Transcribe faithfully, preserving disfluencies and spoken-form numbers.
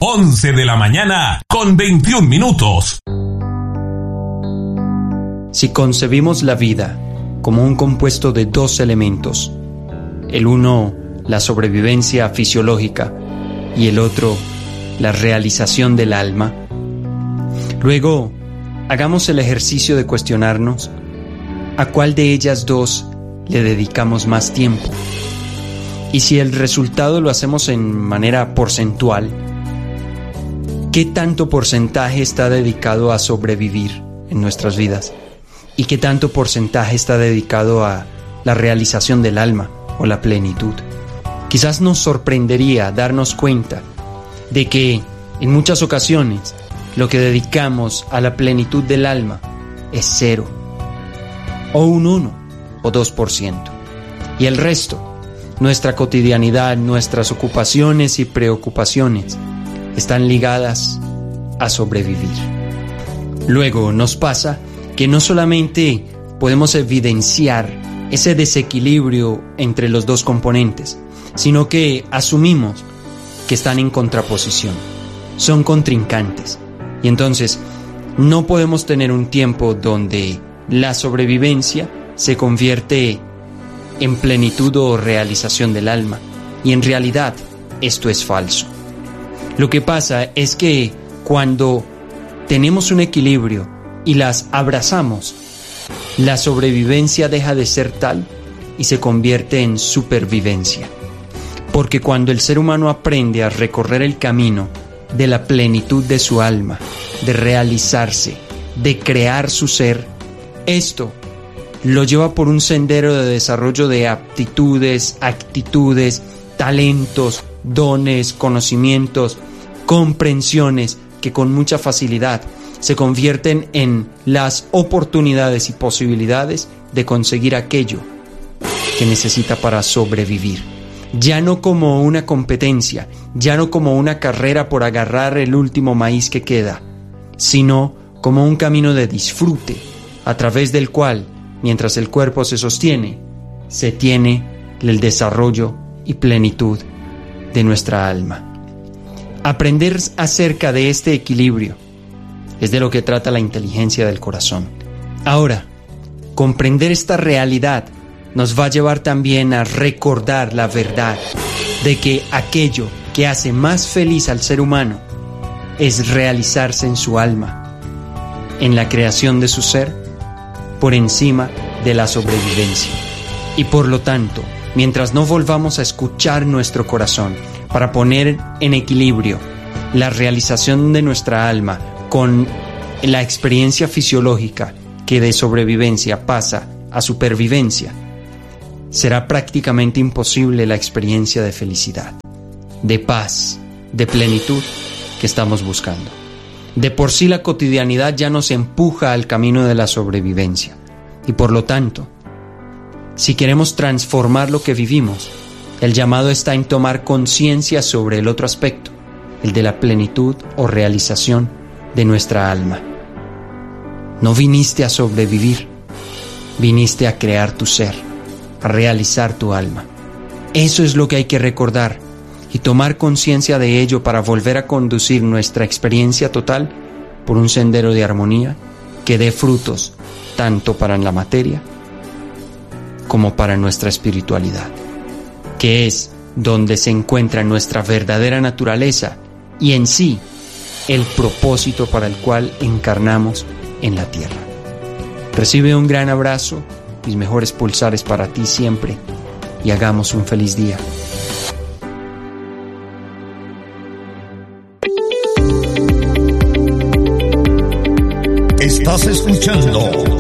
once de la mañana con veintiún minutos. Si concebimos la vida como un compuesto de dos elementos, el uno la sobrevivencia fisiológica y el otro la realización del alma, luego hagamos el ejercicio de cuestionarnos a cuál de ellas dos le dedicamos más tiempo. Y si el resultado lo hacemos en manera porcentual, ¿qué tanto porcentaje está dedicado a sobrevivir en nuestras vidas? ¿Y qué tanto porcentaje está dedicado a la realización del alma o la plenitud? Quizás nos sorprendería darnos cuenta de que en muchas ocasiones lo que dedicamos a la plenitud del alma es cero, o un uno o dos por ciento. Y el resto, nuestra cotidianidad, nuestras ocupaciones y preocupaciones, están ligadas a sobrevivir. Luego nos pasa que no solamente podemos evidenciar ese desequilibrio entre los dos componentes, sino que asumimos que están en contraposición, son contrincantes. Y entonces no podemos tener un tiempo donde la sobrevivencia se convierte en plenitud o realización del alma. Y en realidad esto es falso. Lo que pasa es que cuando tenemos un equilibrio y las abrazamos, la sobrevivencia deja de ser tal y se convierte en supervivencia. Porque cuando el ser humano aprende a recorrer el camino de la plenitud de su alma, de realizarse, de crear su ser, esto lo lleva por un sendero de desarrollo de aptitudes, actitudes, talentos, dones, conocimientos, comprensiones que con mucha facilidad se convierten en las oportunidades y posibilidades de conseguir aquello que necesita para sobrevivir. Ya no como una competencia, ya no como una carrera por agarrar el último maíz que queda, sino como un camino de disfrute, a través del cual, mientras el cuerpo se sostiene, se tiene el desarrollo y plenitud de nuestra alma. Aprender acerca de este equilibrio es de lo que trata la inteligencia del corazón. Ahora, comprender esta realidad nos va a llevar también a recordar la verdad de que aquello que hace más feliz al ser humano es realizarse en su alma, en la creación de su ser, por encima de la sobrevivencia. Y por lo tanto, mientras no volvamos a escuchar nuestro corazón para poner en equilibrio la realización de nuestra alma con la experiencia fisiológica que de sobrevivencia pasa a supervivencia, será prácticamente imposible la experiencia de felicidad, de paz, de plenitud que estamos buscando. De por sí la cotidianidad ya nos empuja al camino de la sobrevivencia y por lo tanto, si queremos transformar lo que vivimos, el llamado está en tomar conciencia sobre el otro aspecto, el de la plenitud o realización de nuestra alma. No viniste a sobrevivir, viniste a crear tu ser, a realizar tu alma. Eso es lo que hay que recordar y tomar conciencia de ello para volver a conducir nuestra experiencia total por un sendero de armonía que dé frutos tanto para la materia como para nuestra espiritualidad, que es donde se encuentra nuestra verdadera naturaleza y en sí el propósito para el cual encarnamos en la tierra. Recibe un gran abrazo, mis mejores pulsares para ti siempre y hagamos un feliz día. Estás escuchando